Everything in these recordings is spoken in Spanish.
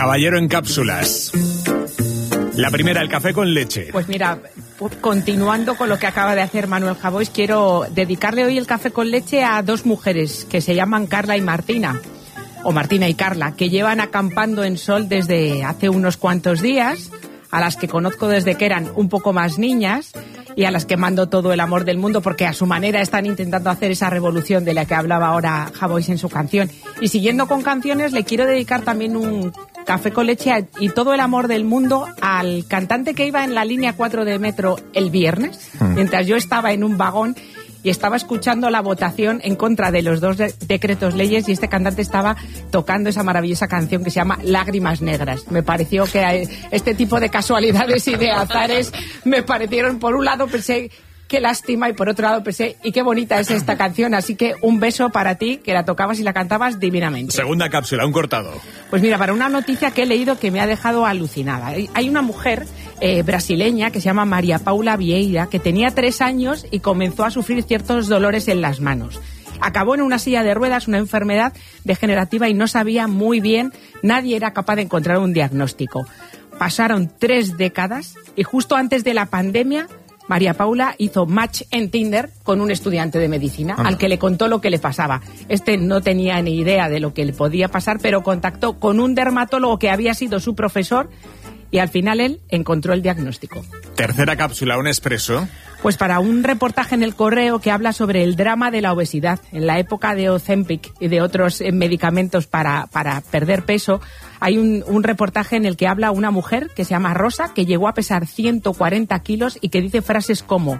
Caballero en cápsulas. La primera, el café con leche. Pues mira, continuando con lo que acaba de hacer Manuel Javois, quiero dedicarle hoy el café con leche a dos mujeres que se llaman Carla y Martina, o Martina y Carla, que llevan acampando en Sol desde hace unos cuantos días, a las que conozco desde que eran un poco más niñas y a las que mando todo el amor del mundo porque a su manera están intentando hacer esa revolución de la que hablaba ahora Javois en su canción. Y siguiendo con canciones, le quiero dedicar también un café con leche y todo el amor del mundo al cantante que iba en la línea 4 de metro el viernes, mientras yo estaba en un vagón y estaba escuchando la votación en contra de los dos decretos leyes, y este cantante estaba tocando esa maravillosa canción que se llama Lágrimas Negras. Me pareció que este tipo de casualidades y de azares me parecieron, por un lado pensé qué lástima y por otro lado pensé y qué bonita es esta canción, así que un beso para ti, que la tocabas y la cantabas divinamente. Segunda cápsula, un cortado. Pues mira, para una noticia que he leído que me ha dejado alucinada. Hay una mujer brasileña que se llama María Paula Vieira, que tenía 3 años y comenzó a sufrir ciertos dolores en las manos. Acabó en una silla de ruedas, una enfermedad degenerativa, y no sabía muy bien, nadie era capaz de encontrar un diagnóstico. Pasaron 3 décadas y justo antes de la pandemia María Paula hizo match en Tinder con un estudiante de medicina al que le contó lo que le pasaba. Este no tenía ni idea de lo que le podía pasar, pero contactó con un dermatólogo que había sido su profesor y al final él encontró el diagnóstico. Tercera cápsula, un expreso. Pues para un reportaje en El Correo que habla sobre el drama de la obesidad. En la época de Ozempic y de otros medicamentos para perder peso, hay un reportaje en el que habla una mujer que se llama Rosa, que llegó a pesar 140 kilos y que dice frases como: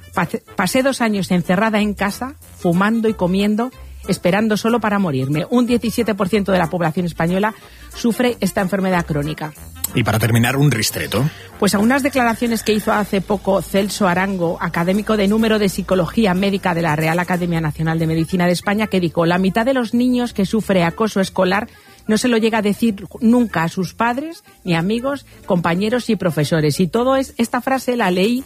pasé 2 años encerrada en casa, fumando y comiendo, esperando solo para morirme. Un 17% de la población española sufre esta enfermedad crónica. Y para terminar, un ristreto. Pues a unas declaraciones que hizo hace poco Celso Arango, académico de número de Psicología Médica de la Real Academia Nacional de Medicina de España, que dijo: la mitad de los niños que sufre acoso escolar no se lo llega a decir nunca a sus padres, ni amigos, compañeros y profesores. Y esta frase la leí,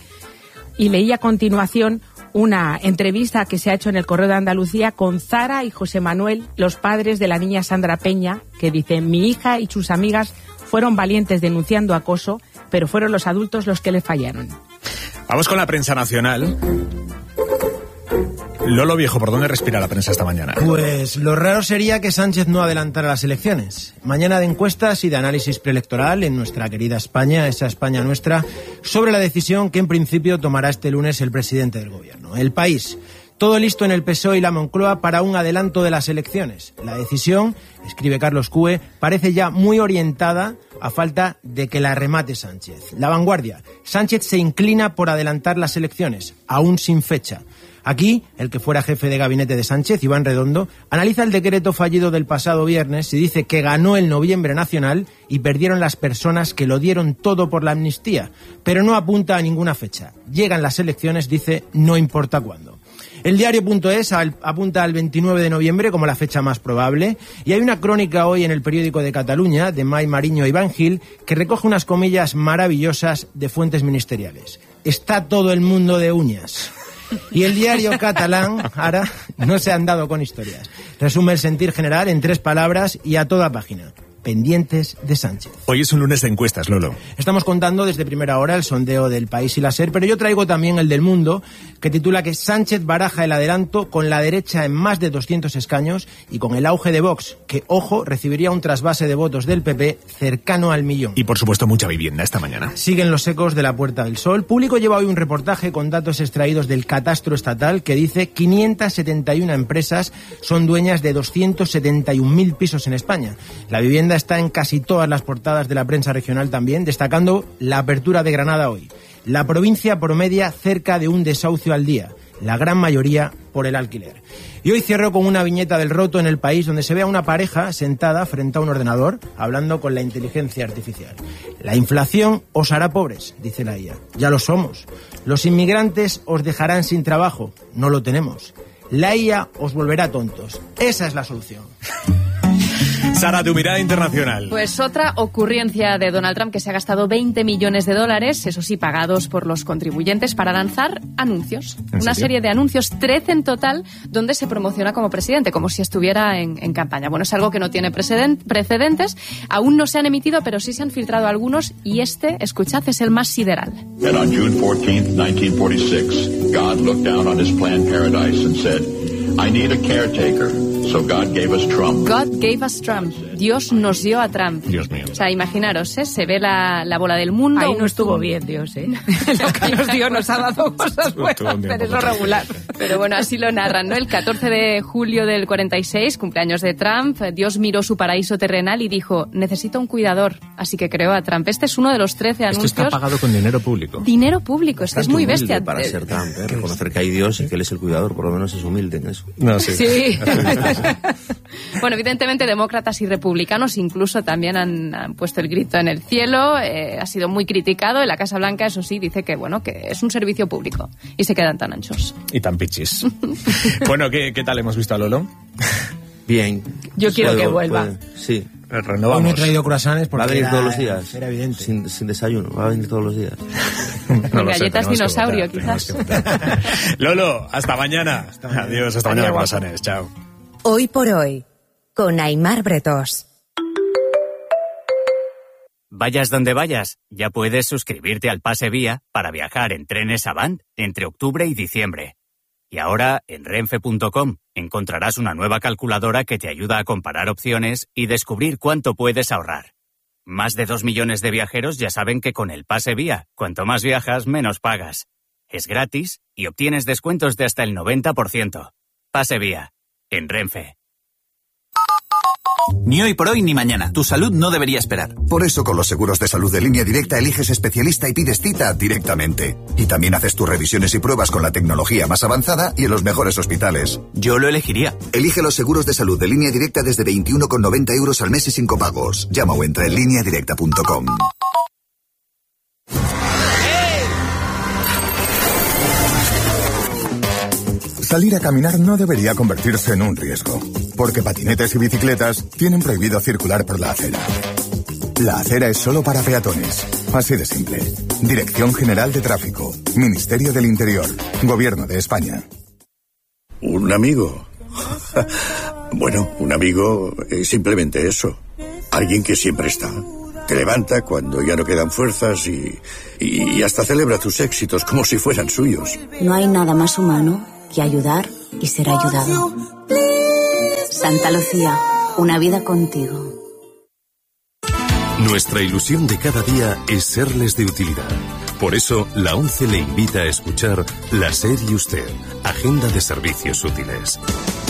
y leí a continuación una entrevista que se ha hecho en El Correo de Andalucía con Zara y José Manuel, los padres de la niña Sandra Peña, que dicen: mi hija y sus amigas fueron valientes denunciando acoso, pero fueron los adultos los que le fallaron. Vamos con la prensa nacional. Lolo Viejo, ¿por dónde respira la prensa esta mañana? Pues lo raro sería que Sánchez no adelantara las elecciones. Mañana de encuestas y de análisis preelectoral en nuestra querida España, esa España nuestra, sobre la decisión que en principio tomará este lunes el presidente del gobierno. El País. Todo listo en el PSOE y la Moncloa para un adelanto de las elecciones. La decisión, escribe Carlos Cue, parece ya muy orientada a falta de que la remate Sánchez. La Vanguardia. Sánchez se inclina por adelantar las elecciones, aún sin fecha. Aquí, el que fuera jefe de gabinete de Sánchez, Iván Redondo, analiza el decreto fallido del pasado viernes y dice que ganó el Noviembre Nacional y perdieron las personas que lo dieron todo por la amnistía, pero no apunta a ninguna fecha. Llegan las elecciones, dice, no importa cuándo. El diario.es apunta al 29 de noviembre como la fecha más probable, y hay una crónica hoy en el Periódico de Cataluña de Mai Mariño y Iván Gil que recoge unas comillas maravillosas de fuentes ministeriales. Está todo el mundo de uñas. Y el diario catalán, ahora, no se han dado con historias. Resume el sentir general en 3 palabras y a toda página: pendientes de Sánchez. Hoy es un lunes de encuestas, Lolo. Estamos contando desde primera hora el sondeo del País y la SER, pero yo traigo también el del Mundo, que titula que Sánchez baraja el adelanto con la derecha en más de 200 escaños y con el auge de Vox, que, ojo, recibiría un trasvase de votos del PP cercano al 1.000.000. Y, por supuesto, mucha vivienda esta mañana. Siguen los ecos de la Puerta del Sol. Público lleva hoy un reportaje con datos extraídos del catastro estatal que dice 571 empresas son dueñas de 271.000 pisos en España. La vivienda está en casi todas las portadas de la prensa regional también, destacando la apertura de Granada hoy. La provincia promedia cerca de un desahucio al día, la gran mayoría por el alquiler. Y hoy cierro con una viñeta del Roto en El País, donde se ve a una pareja sentada frente a un ordenador hablando con la inteligencia artificial. La inflación os hará pobres, dice la IA. Ya lo somos. Los inmigrantes os dejarán sin trabajo. No lo tenemos. La IA os volverá tontos. Esa es la solución. Sara, tu mirada internacional. Pues otra ocurrencia de Donald Trump, que se ha gastado $20 millones, eso sí, pagados por los contribuyentes, para lanzar anuncios. Una serie de anuncios, 13 en total, donde se promociona como presidente, como si estuviera en campaña. Bueno, es algo que no tiene precedentes, aún no se han emitido, pero sí se han filtrado algunos, y escuchad, es el más sideral. And on June 14th, 1946, God looked down on his planned paradise and said, I need a caretaker. So God gave us Trump. God gave us Trump. Dios nos dio a Trump. Dios mío. O sea, imaginaros, se ve la bola del mundo. Ahí no estuvo bien Dios, Lo que nos dio nos ha dado cosas buenas, pero eso regular. Pero bueno, así lo narran, ¿no? El 14 de julio del 46, cumpleaños de Trump, Dios miró su paraíso terrenal y dijo, necesito un cuidador. Así que creó a Trump. Este es uno de los 13 anuncios. Esto está pagado con dinero público. Dinero público, es que es muy bestia. Para ser Trump, reconocer que hay Dios y que él es el cuidador, por lo menos es humilde en eso. No, sí. Sí. Bueno, evidentemente demócratas y republicanos incluso también han puesto el grito en el cielo. Ha sido muy criticado. En la Casa Blanca, eso sí, dice que bueno, que es un servicio público y se quedan tan anchos. Y tan pichis. Bueno, ¿qué tal hemos visto a Lolo? Bien. Yo quiero que vuelva. Sí. Renovamos. No he traído croissants porque va a venir todos los días. Era evidente. Sin desayuno, va a venir todos los días. No lo sé, galletas dinosaurio, quizás. Lolo, hasta mañana. Adiós, hasta mañana, croissants. Chao. Hoy por hoy, con Aimar Bretos. Vayas donde vayas, ya puedes suscribirte al Pase Vía para viajar en trenes Avant entre octubre y diciembre. Y ahora, en renfe.com, encontrarás una nueva calculadora que te ayuda a comparar opciones y descubrir cuánto puedes ahorrar. Más de 2 millones de viajeros ya saben que con el Pase Vía, cuanto más viajas, menos pagas. Es gratis y obtienes descuentos de hasta el 90%. Pase Vía, en Renfe. Ni hoy por hoy ni mañana. Tu salud no debería esperar. Por eso con los seguros de salud de Línea Directa eliges especialista y pides cita directamente. Y también haces tus revisiones y pruebas con la tecnología más avanzada y en los mejores hospitales. Yo lo elegiría. Elige los seguros de salud de Línea Directa desde 21,90 € al mes y sin copagos. Llama o entra en lineadirecta.com. Salir a caminar no debería convertirse en un riesgo, porque patinetes y bicicletas tienen prohibido circular por la acera. La acera es solo para peatones. Así de simple. Dirección General de Tráfico. Ministerio del Interior. Gobierno de España. ¿Un amigo? Bueno, un amigo es simplemente eso. Alguien que siempre está. Te levanta cuando ya no quedan fuerzas y hasta celebra tus éxitos como si fueran suyos. No hay nada más humano que ayudar y ser ayudado. Santa Lucía, una vida contigo. Nuestra ilusión de cada día es serles de utilidad. Por eso, la ONCE le invita a escuchar La SER y Usted, Agenda de Servicios Útiles.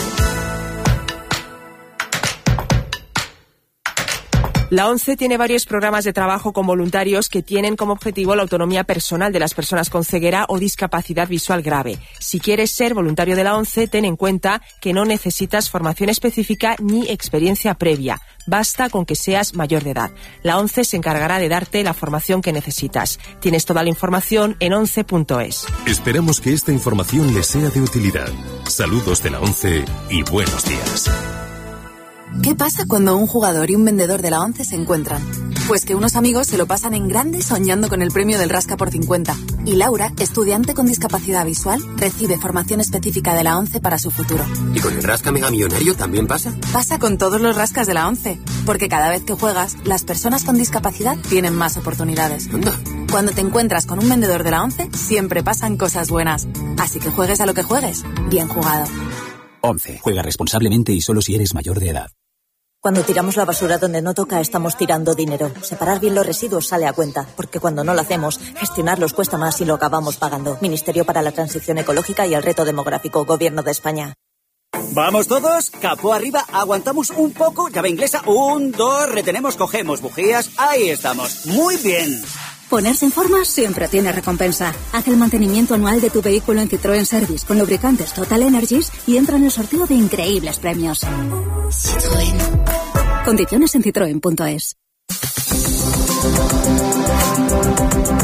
La ONCE tiene varios programas de trabajo con voluntarios que tienen como objetivo la autonomía personal de las personas con ceguera o discapacidad visual grave. Si quieres ser voluntario de la ONCE, ten en cuenta que no necesitas formación específica ni experiencia previa. Basta con que seas mayor de edad. La ONCE se encargará de darte la formación que necesitas. Tienes toda la información en once.es. Esperamos que esta información les sea de utilidad. Saludos de la ONCE y buenos días. ¿Qué pasa cuando un jugador y un vendedor de la ONCE se encuentran? Pues que unos amigos se lo pasan en grande soñando con el premio del Rasca por 50. Y Laura, estudiante con discapacidad visual, recibe formación específica de la ONCE para su futuro. ¿Y con el Rasca Mega Millonario también pasa? Pasa con todos los rascas de la ONCE. Porque cada vez que juegas, las personas con discapacidad tienen más oportunidades. ¿Anda? Cuando te encuentras con un vendedor de la ONCE, siempre pasan cosas buenas. Así que juegues a lo que juegues. Bien jugado. ONCE. Juega responsablemente y solo si eres mayor de edad. Cuando tiramos la basura donde no toca, estamos tirando dinero. Separar bien los residuos sale a cuenta, porque cuando no lo hacemos, gestionarlos cuesta más y lo acabamos pagando. Ministerio para la Transición Ecológica y el Reto Demográfico, Gobierno de España. ¿Vamos todos? Capó arriba, aguantamos un poco, llave inglesa, 1, 2, retenemos, cogemos bujías, ahí estamos. Muy bien. Ponerse en forma siempre tiene recompensa. Haz el mantenimiento anual de tu vehículo en Citroën Service con lubricantes Total Energies y entra en el sorteo de increíbles premios. Citroën. Condiciones en citroen.es.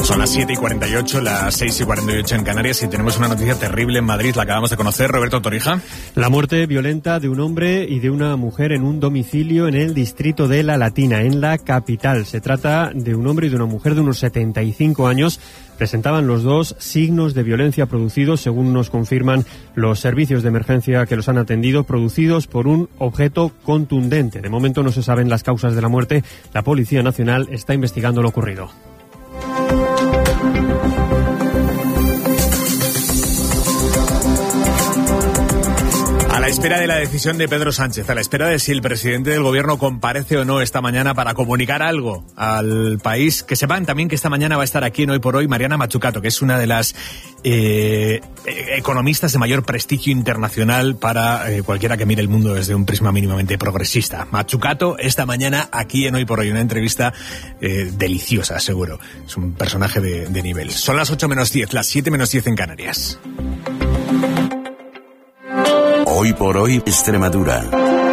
Son las 7:48, las 6:48 en Canarias y tenemos una noticia terrible en Madrid, la acabamos de conocer. Roberto Torija. La muerte violenta de un hombre y de una mujer en un domicilio en el distrito de La Latina, en la capital. Se trata de un hombre y de una mujer de unos 75 años. Presentaban los dos signos de violencia producidos, según nos confirman los servicios de emergencia que los han atendido, producidos por un objeto contundente. De momento no se saben las causas de la muerte. La Policía Nacional está investigando lo ocurrido. A la espera de la decisión de Pedro Sánchez, a la espera de si el presidente del gobierno comparece o no esta mañana para comunicar algo al país, que sepan también que esta mañana va a estar aquí en Hoy por Hoy Mariana Mazzucato, que es una de las economistas de mayor prestigio internacional para cualquiera que mire el mundo desde un prisma mínimamente progresista. Mazzucato esta mañana aquí en Hoy por Hoy, una entrevista deliciosa, seguro. Es un personaje de nivel. Son las 8:10, las 7:10 en Canarias. Hoy por Hoy, Extremadura.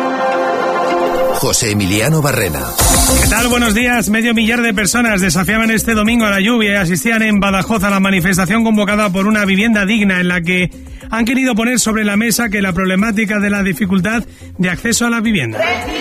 José Emiliano Barrena. ¿Qué tal? Buenos días. 500,000 de personas desafiaban este domingo a la lluvia y asistían en Badajoz a la manifestación convocada por una vivienda digna, en la que han querido poner sobre la mesa que la problemática de la dificultad de acceso a la vivienda.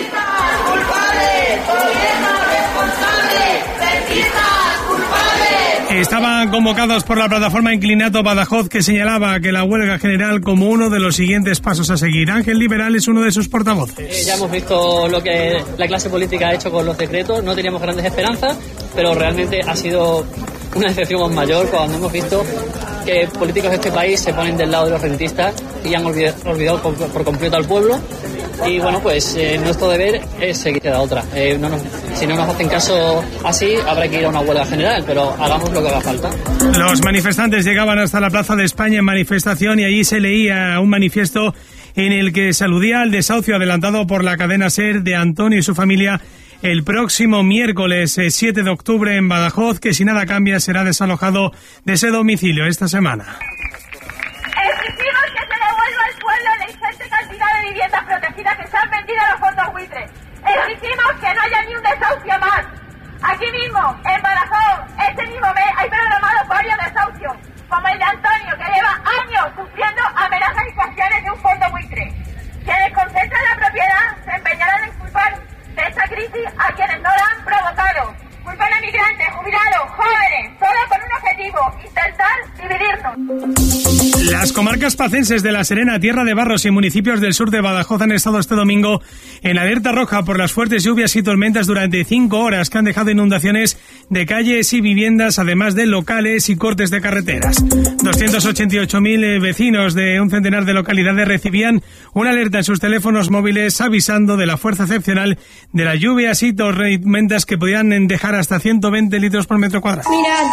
Estaban convocados por la plataforma Inclinato Badajoz, que señalaba que la huelga general como uno de los siguientes pasos a seguir. Ángel Liberal es uno de sus portavoces. Ya hemos visto lo que la clase política ha hecho con los decretos, no teníamos grandes esperanzas, pero realmente ha sido una decepción mayor cuando hemos visto que políticos de este país se ponen del lado de los rentistas y han olvidado por completo al pueblo. Y bueno, pues nuestro deber es seguir a otra. Si no nos hacen caso así, habrá que ir a una huelga general, pero hagamos lo que haga falta. Los manifestantes llegaban hasta la Plaza de España en manifestación y allí se leía un manifiesto en el que se aludía al desahucio adelantado por la cadena SER de Antonio y su familia el próximo miércoles 7 de octubre en Badajoz, que si nada cambia será desalojado de ese domicilio esta semana. Exigimos que se devuelva al pueblo la ingente cantidad de viviendas protegidas que se han vendido a los fondos buitres. Exigimos que no haya ni un desahucio más. Aquí mismo, en Badajoz, este mismo mes hay programados varios desahucios, como el de Antonio, que lleva años sufriendo amenazas y coacciones de un fondo buitre. Quienes concentran la propiedad se empeñarán en culpar de esta crisis a quienes no la han provocado. Culpan a migrantes, jubilados, jóvenes, todo con un objetivo: intentar dividirnos. Las comarcas pacenses de La Serena, Tierra de Barros y municipios del sur de Badajoz han estado este domingo en alerta roja por las fuertes lluvias y tormentas durante 5 horas que han dejado inundaciones de calles y viviendas, además de locales y cortes de carreteras. 288.000 vecinos de un centenar de localidades recibían una alerta en sus teléfonos móviles avisando de la fuerza excepcional de las lluvias y tormentas que podían dejar hasta 120 litros por metro cuadrado. Mirad.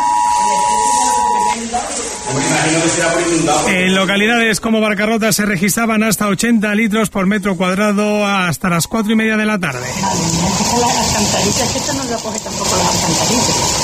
En localidades como Barcarrota se registraban hasta 80 litros por metro cuadrado hasta las 4:30 de la tarde. Las alcantarillas, esto no lo coge tampoco las alcantarillas.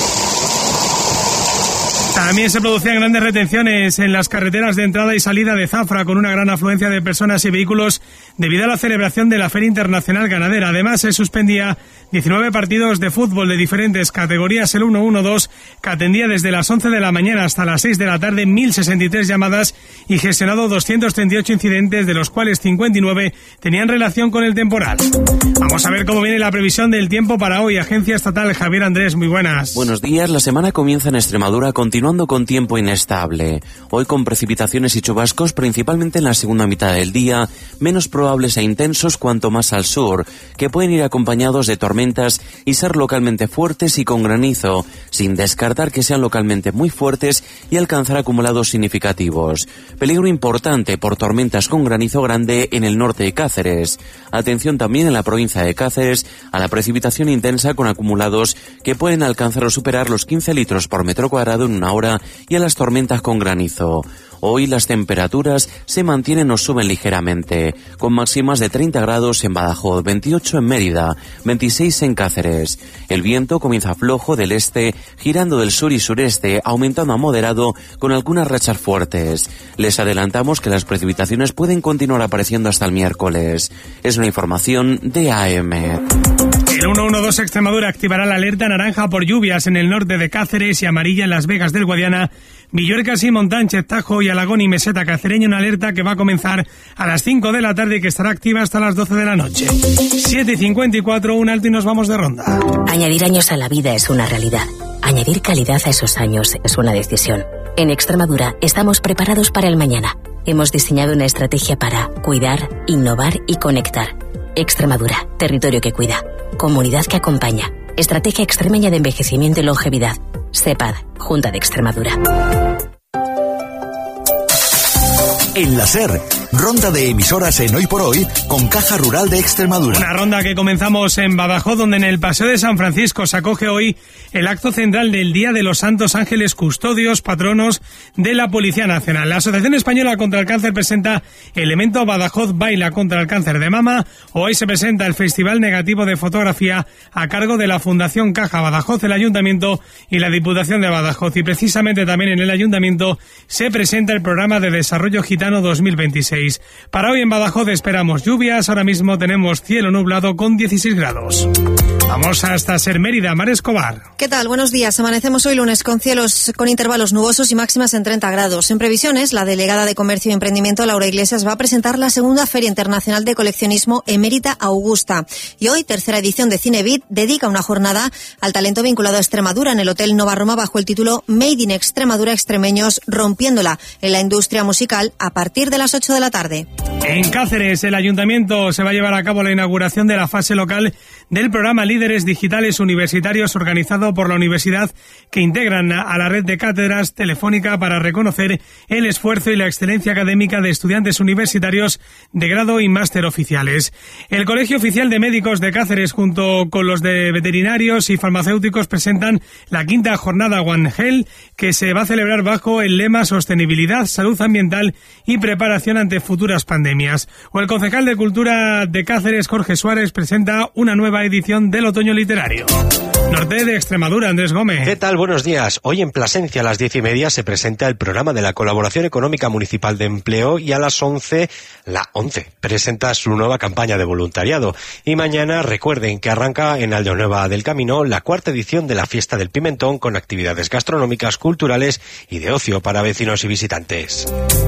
También se producían grandes retenciones en las carreteras de entrada y salida de Zafra, con una gran afluencia de personas y vehículos debido a la celebración de la Feria Internacional Ganadera. Además, se suspendía 19 partidos de fútbol de diferentes categorías, el 1-1-2, que atendía desde las 11 de la mañana hasta las 6 de la tarde 1.063 llamadas y gestionado 238 incidentes, de los cuales 59 tenían relación con el temporal. Vamos a ver cómo viene la previsión del tiempo para hoy. Agencia Estatal, Javier Andrés, muy buenas. Buenos días. La semana comienza en Extremadura, continuando con tiempo inestable. Hoy con precipitaciones y chubascos, principalmente en la segunda mitad del día, menos probables e intensos cuanto más al sur, que pueden ir acompañados de tormentas y ser localmente fuertes y con granizo, sin descartar que sean localmente muy fuertes y alcanzar acumulados significativos. Peligro importante por tormentas con granizo grande en el norte de Cáceres. Atención también en la provincia de Cáceres a la precipitación intensa con acumulados que pueden alcanzar o superar los 15 litros por metro cuadrado en una hora y a las tormentas con granizo. Hoy las temperaturas se mantienen o suben ligeramente, con máximas de 30 grados en Badajoz, 28 en Mérida, 26 en Cáceres. El viento comienza flojo del este, girando del sur y sureste, aumentando a moderado con algunas rachas fuertes. Les adelantamos que las precipitaciones pueden continuar apareciendo hasta el miércoles. Es una información de AEMET. El 112 Extremadura activará la alerta naranja por lluvias en el norte de Cáceres y amarilla en Las Vegas del Guadiana, Villorcas y Montánchez, Tajo y Alagón y Meseta Cacereña, una alerta que va a comenzar a las 5 de la tarde y que estará activa hasta las 12 de la noche. 7:54, un alto y nos vamos de ronda. Añadir años a la vida es una realidad. Añadir calidad a esos años es una decisión. En Extremadura estamos preparados para el mañana. Hemos diseñado una estrategia para cuidar, innovar y conectar. Extremadura, territorio que cuida. Comunidad que acompaña. Estrategia extremeña de envejecimiento y longevidad. CEPAD, Junta de Extremadura. En la SER, ronda de emisoras en Hoy por Hoy con Caja Rural de Extremadura. Una ronda que comenzamos en Badajoz, donde en el Paseo de San Francisco se acoge hoy el acto central del Día de los Santos Ángeles Custodios, patronos de la Policía Nacional. La Asociación Española contra el Cáncer presenta el evento Badajoz Baila contra el Cáncer de Mama. Hoy se presenta el Festival Negativo de Fotografía a cargo de la Fundación Caja Badajoz, el Ayuntamiento y la Diputación de Badajoz. Y precisamente también en el Ayuntamiento se presenta el Programa de Desarrollo Gitano 2026. Para hoy en Badajoz esperamos lluvias. Ahora mismo tenemos cielo nublado con 16 grados. Vamos hasta Ser Mérida. Mar Escobar. ¿Qué tal? Buenos días. Amanecemos hoy lunes con cielos con intervalos nubosos y máximas en 30 grados. En previsiones, la delegada de Comercio y Emprendimiento, Laura Iglesias, va a presentar la segunda Feria Internacional de Coleccionismo Emérita Augusta. Y hoy, tercera edición de Cinebit dedica una jornada al talento vinculado a Extremadura en el Hotel Nova Roma bajo el título Made in Extremadura Extremeños, rompiéndola en la industria musical a partir de las 8 de la tarde. En Cáceres, el Ayuntamiento se va a llevar a cabo la inauguración de la fase local del programa Líderes Digitales Universitarios organizado por la universidad, que integran a la red de cátedras Telefónica para reconocer el esfuerzo y la excelencia académica de estudiantes universitarios de grado y máster oficiales. El Colegio Oficial de Médicos de Cáceres junto con los de veterinarios y farmacéuticos presentan la quinta jornada One Health, que se va a celebrar bajo el lema Sostenibilidad, Salud Ambiental y Preparación ante futuras pandemias. O el concejal de Cultura de Cáceres, Jorge Suárez, presenta una nueva edición del Otoño Literario. Norte de Extremadura, Andrés Gómez. ¿Qué tal? Buenos días. Hoy en Plasencia a las 10:30 se presenta el programa de la Colaboración Económica Municipal de Empleo y a las 11, la 11, presenta su nueva campaña de voluntariado. Y mañana recuerden que arranca en Aldeonueva del Camino la cuarta edición de la Fiesta del Pimentón con actividades gastronómicas, culturales y de ocio para vecinos y visitantes.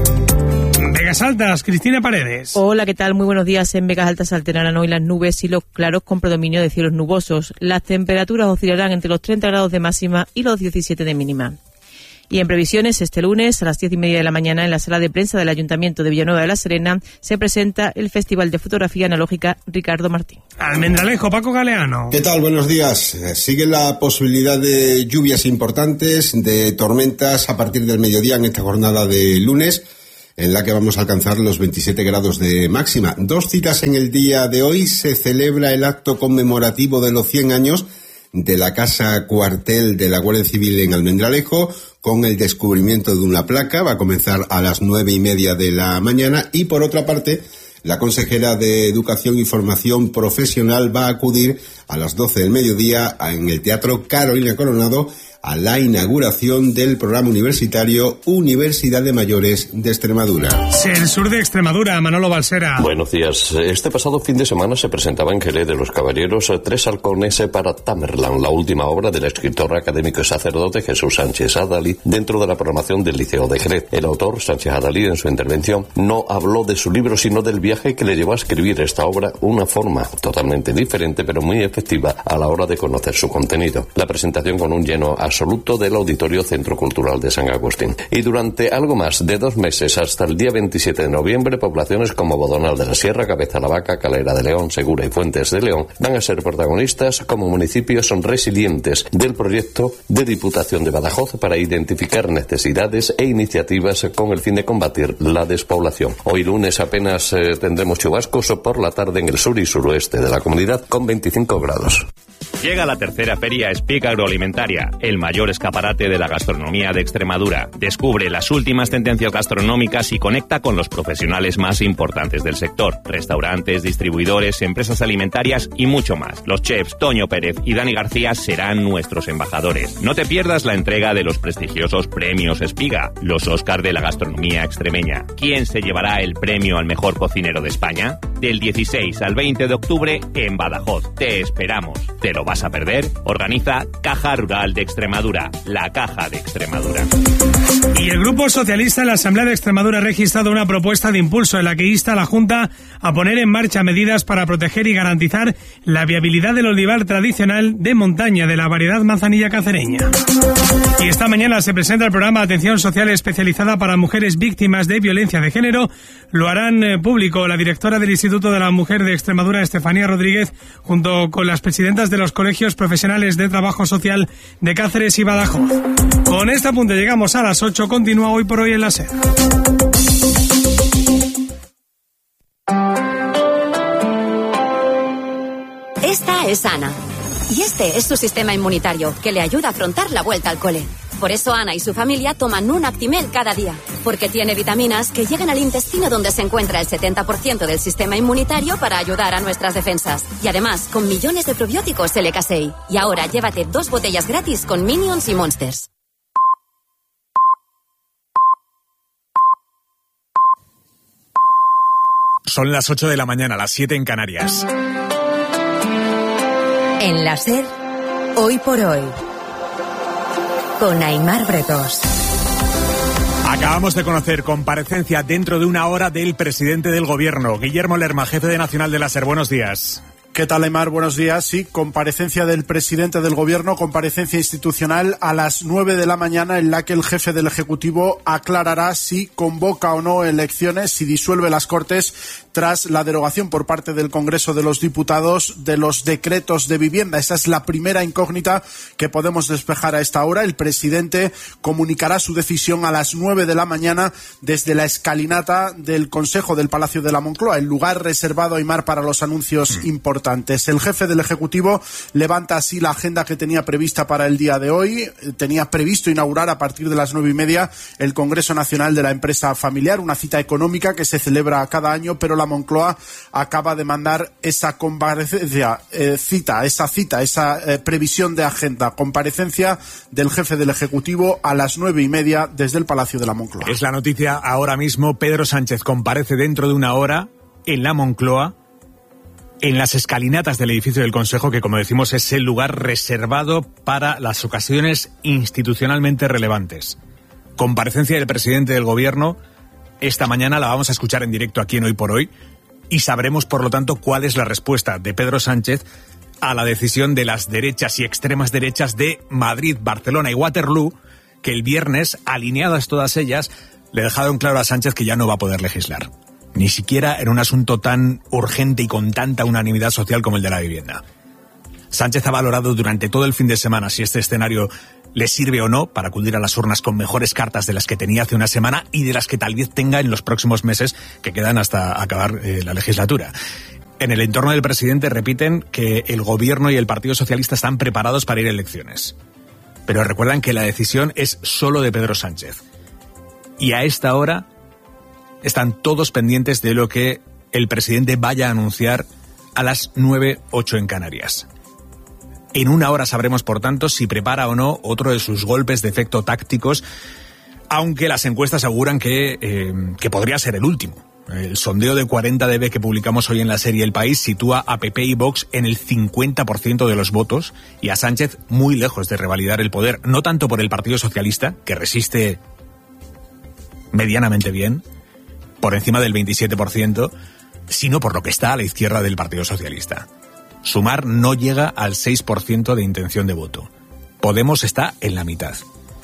Vegas Altas, Cristina Paredes. Hola, ¿qué tal? Muy buenos días. En Vegas Altas alternarán hoy las nubes y los claros con predominio de cielos nubosos. Las temperaturas oscilarán entre los 30 grados de máxima y los 17 de mínima. Y en previsiones, este lunes a las 10:30 de la mañana en la sala de prensa del Ayuntamiento de Villanueva de la Serena se presenta el Festival de Fotografía Analógica Ricardo Martín. Almendralejo, Paco Galeano. ¿Qué tal? Buenos días. Sigue la posibilidad de lluvias importantes, de tormentas a partir del mediodía en esta jornada de lunes, en la que vamos a alcanzar los 27 grados de máxima. 2 citas en el día de hoy. Se celebra el acto conmemorativo de los 100 años de la Casa Cuartel de la Guardia Civil en Almendralejo, con el descubrimiento de una placa. Va a comenzar a las 9:30 de la mañana. Y por otra parte, la consejera de Educación y Formación Profesional va a acudir a las 12 del mediodía en el Teatro Carolina Coronado a la inauguración del programa universitario Universidad de Mayores de Extremadura. El sur de Extremadura, Manolo Balsera. Buenos días. Este pasado fin de semana se presentaba en Jerez de los Caballeros 3 halcones para Tamerlán, la última obra del escritor, académico y sacerdote Jesús Sánchez Adalí, dentro de la programación del Liceo de Jerez. El autor, Sánchez Adalí, en su intervención, no habló de su libro, sino del viaje que le llevó a escribir esta obra, una forma totalmente diferente, pero muy efectiva a la hora de conocer su contenido. La presentación con un lleno absoluto del Auditorio Centro Cultural de San Agustín. Y durante algo más de 2 meses, hasta el día 27 de noviembre, poblaciones como Bodonal de la Sierra, Cabeza la Vaca, Calera de León, Segura y Fuentes de León van a ser protagonistas como municipios resilientes del proyecto de Diputación de Badajoz para identificar necesidades e iniciativas con el fin de combatir la despoblación. Hoy lunes apenas tendremos chubascos por la tarde en el sur y suroeste de la comunidad con 25 grados. Llega la tercera feria SPIC Agroalimentaria, el mayor escaparate de la gastronomía de Extremadura. Descubre las últimas tendencias gastronómicas y conecta con los profesionales más importantes del sector. Restaurantes, distribuidores, empresas alimentarias y mucho más. Los chefs Toño Pérez y Dani García serán nuestros embajadores. No te pierdas la entrega de los prestigiosos premios Espiga, los Oscar de la gastronomía extremeña. ¿Quién se llevará el premio al mejor cocinero de España? Del 16 al 20 de octubre en Badajoz. Te esperamos. ¿Te lo vas a perder? Organiza Caja Rural de Extremadura, la Caja de Extremadura. Y el Grupo Socialista en la Asamblea de Extremadura ha registrado una propuesta de impulso en la que insta a la Junta a poner en marcha medidas para proteger y garantizar la viabilidad del olivar tradicional de montaña de la variedad manzanilla cacereña. Y esta mañana se presenta el programa Atención Social Especializada para Mujeres Víctimas de Violencia de Género. Lo harán público la directora del Instituto de la Mujer de Extremadura, Estefanía Rodríguez, junto con las presidentas de los colegios profesionales de trabajo social de Cáceres y Badajoz. Con este apunte llegamos a las 8. Continúa Hoy por Hoy en la SER. Esta es Ana. Y este es su sistema inmunitario, que le ayuda a afrontar la vuelta al cole. Por eso Ana y su familia toman un Actimel cada día, porque tiene vitaminas que llegan al intestino donde se encuentra el 70% del sistema inmunitario para ayudar a nuestras defensas. Y además, con millones de probióticos LK6. Y ahora llévate 2 botellas gratis con Minions y Monsters. Son las 8 de la mañana, las 7 en Canarias. En la SER, Hoy por Hoy, con Aimar Bretos. Acabamos de conocer comparecencia dentro de una hora del presidente del gobierno, Guillermo Lerma, jefe de Nacional de la SER. Buenos días. ¿Qué tal, Aimar? Buenos días. Sí, comparecencia del presidente del gobierno, comparecencia institucional a las 9 de la mañana, en la que el jefe del Ejecutivo aclarará si convoca o no elecciones, si disuelve las Cortes tras la derogación por parte del Congreso de los Diputados de los decretos de vivienda. Esa es la primera incógnita que podemos despejar a esta hora. El presidente comunicará su decisión a las 9 de la mañana desde la escalinata del Consejo del Palacio de la Moncloa, el lugar reservado, Aimar, para los anuncios importantes. El jefe del Ejecutivo levanta así la agenda que tenía prevista para el día de hoy. Tenía previsto inaugurar a partir de las 9:30 el Congreso Nacional de la Empresa Familiar, una cita económica que se celebra cada año, pero la Moncloa acaba de mandar esa comparecencia, esa previsión de agenda, comparecencia del jefe del Ejecutivo a las 9:30 desde el Palacio de la Moncloa. Es la noticia ahora mismo. Pedro Sánchez comparece dentro de una hora en la Moncloa, en las escalinatas del edificio del Consejo, que, como decimos, es el lugar reservado para las ocasiones institucionalmente relevantes. Comparecencia del presidente del gobierno. Esta mañana la vamos a escuchar en directo aquí en Hoy por Hoy y sabremos, por lo tanto, cuál es la respuesta de Pedro Sánchez a la decisión de las derechas y extremas derechas de Madrid, Barcelona y Waterloo, que el viernes, alineadas todas ellas, le dejaron claro a Sánchez que ya no va a poder legislar. Ni siquiera en un asunto tan urgente y con tanta unanimidad social como el de la vivienda. Sánchez ha valorado durante todo el fin de semana si este escenario le sirve o no para acudir a las urnas con mejores cartas de las que tenía hace una semana y de las que tal vez tenga en los próximos meses que quedan hasta acabar la legislatura. En el entorno del presidente repiten que el gobierno y el Partido Socialista están preparados para ir a elecciones. Pero recuerdan que la decisión es solo de Pedro Sánchez. Y a esta hora están todos pendientes de lo que el presidente vaya a anunciar a las 9:08 en Canarias. En una hora sabremos, por tanto, si prepara o no otro de sus golpes de efecto tácticos, aunque las encuestas aseguran que podría ser el último. El sondeo de 40 dB que publicamos hoy en la serie El País sitúa a PP y Vox en el 50% de los votos y a Sánchez muy lejos de revalidar el poder, no tanto por el Partido Socialista, que resiste medianamente bien, por encima del 27%, sino por lo que está a la izquierda del Partido Socialista. Sumar no llega al 6% de intención de voto. Podemos está en la mitad.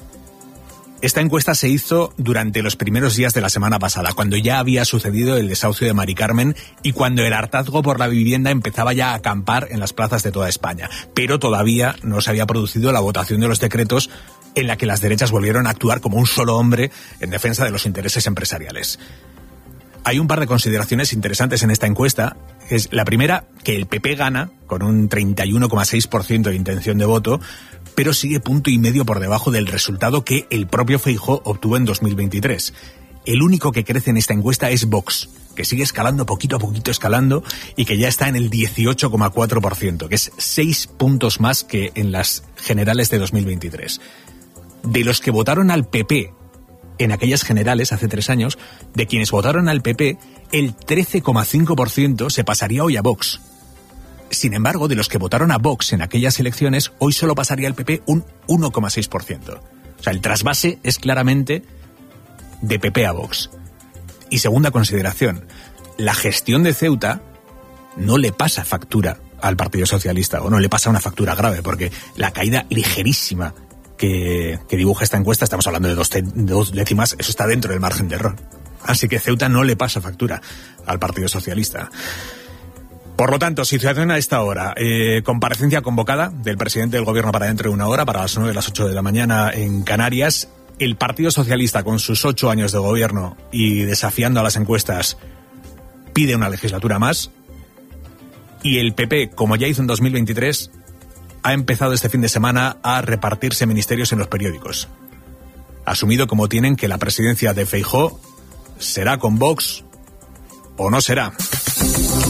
Esta encuesta se hizo durante los primeros días de la semana pasada, cuando ya había sucedido el desahucio de Mari Carmen y cuando el hartazgo por la vivienda empezaba ya a acampar en las plazas de toda España. Pero todavía no se había producido la votación de los decretos en la que las derechas volvieron a actuar como un solo hombre en defensa de los intereses empresariales. Hay un par de consideraciones interesantes en esta encuesta. Es la primera, que el PP gana con un 31,6% de intención de voto, pero sigue 1,5 puntos por debajo del resultado que el propio Feijóo obtuvo en 2023. El único que crece en esta encuesta es Vox, que sigue escalando poquito a poquito escalando y que ya está en el 18,4%, que es 6 puntos más que en las generales de 2023. De los que votaron al PP en aquellas generales hace 3 años, de quienes votaron al PP, el 13,5% se pasaría hoy a Vox. Sin embargo, de los que votaron a Vox en aquellas elecciones, hoy solo pasaría al PP un 1,6%. O sea, el trasvase es claramente de PP a Vox. Y segunda consideración, la gestión de Ceuta no le pasa factura al Partido Socialista, o no le pasa una factura grave, porque la caída ligerísima que dibuja esta encuesta, estamos hablando de 2 décimas, eso está dentro del margen de error. Así que Ceuta no le pasa factura al Partido Socialista. Por lo tanto, situación a esta hora. Comparecencia convocada del presidente del Gobierno para dentro de 1 hora, para las 9, las 8 de la mañana en Canarias. El Partido Socialista, con sus 8 años de gobierno y desafiando a las encuestas, pide una legislatura más. Y el PP, como ya hizo en 2023, ha empezado este fin de semana a repartirse ministerios en los periódicos. Asumido como tienen que la presidencia de Feijóo será con Vox o no será.